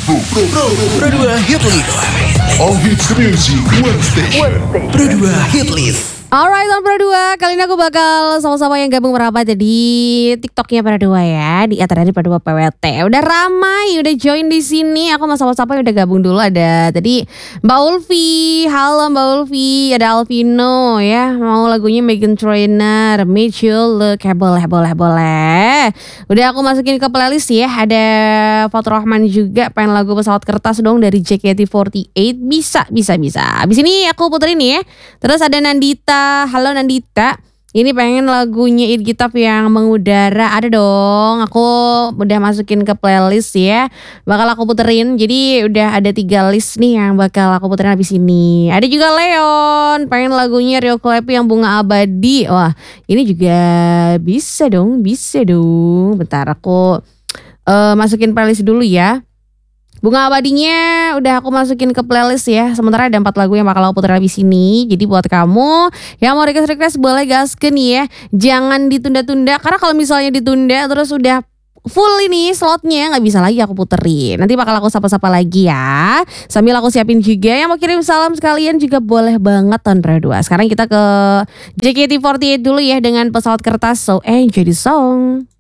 Pro 2 Hit List. All hits music, one station. Pro 2 Hit List. Alright, Pro 2, kali ini aku bakal sama-sama yang gabung merapat di TikToknya Pro 2 ya, di acara di Pro 2 PWT. Udah ramai, udah join di sini. Aku sama sapa udah gabung dulu. Ada tadi Mbak Ulfi, halo Mbak Ulfi, ada Alvino ya, mau lagunya Meghan Trainor, Meet You Look, boleh. Udah aku masukin ke playlist ya. Ada Fatur Rahman juga, pengen lagu Pesawat Kertas dong dari JKT48. Bisa. Abis ini aku puterin nih ya. Terus ada Nandita. Halo Nandita, ini pengen lagunya It Gitap yang mengudara. Ada dong, aku udah masukin ke playlist ya, bakal aku puterin. Jadi udah ada 3 list nih yang bakal aku puterin habis ini. Ada juga Leon, pengen lagunya Rio Klepi yang Bunga Abadi. Wah, ini juga bisa dong. Bentar aku masukin playlist dulu ya. Bunga Abadinya udah aku masukin ke playlist ya. Sementara ada 4 lagu yang bakal aku putar habis ini. Jadi buat kamu yang mau request boleh gasken ya. Jangan ditunda-tunda, karena kalau misalnya ditunda terus udah full ini slotnya, gak bisa lagi aku puterin. Nanti bakal aku sapa-sapa lagi ya. Sambil aku siapin juga yang mau kirim salam sekalian juga boleh banget Tondra 2. Sekarang kita ke JKT48 dulu ya dengan Pesawat Kertas. So enjoy the song.